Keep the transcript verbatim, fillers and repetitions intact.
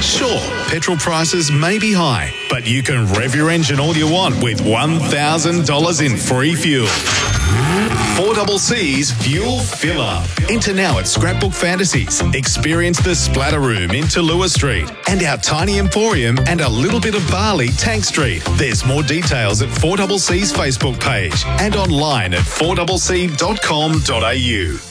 Sure, petrol prices may be high, but you can rev your engine all you want with one thousand dollars in free fuel. four C C's Fuel Fill Up. Enter now at Scrapbook Fantasies. Experience the Splatter Room in Tallulah Street and our Tiny Emporium and a little bit of Bali, Tank Street. There's more details at four C C's Facebook page and online at four c c dot com dot a u.